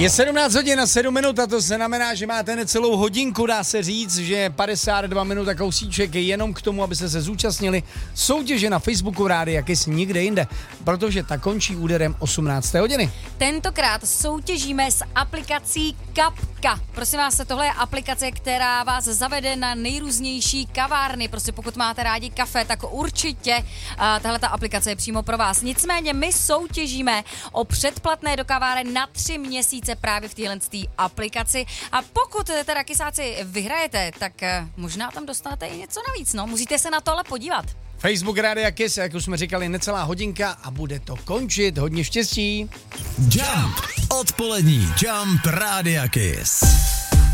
Je 17 hodin a 7 minut a to znamená, že máte necelou hodinku, dá se říct, že 52 minut a kousíček je jenom k tomu, abyste se zúčastnili soutěže na Facebooku Rádia Kiss nikde jinde, protože ta končí úderem 18. hodiny. Tentokrát soutěžíme s aplikací Kapka. Prosím vás, tohle je aplikace, která vás zavede na nejrůznější kavárny. Prostě pokud máte rádi kafe, tak určitě tahle ta aplikace je přímo pro vás. Nicméně my soutěžíme o předplatné do kaváren na 3 měsíce právě v téhle aplikaci. A pokud teda kysáci vyhrajete, tak možná tam dostanete i něco navíc. No, musíte se na to ale podívat. Facebook Rádia Kiss, jak už jsme říkali, necelá hodinka a bude to končit. Hodně štěstí. Jump. Odpolední Jump Rádia Kiss.